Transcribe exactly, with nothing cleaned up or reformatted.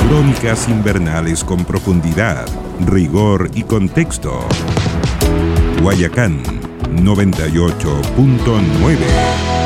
Crónicas invernales con profundidad, rigor y contexto. Guayacán noventa y ocho punto nueve.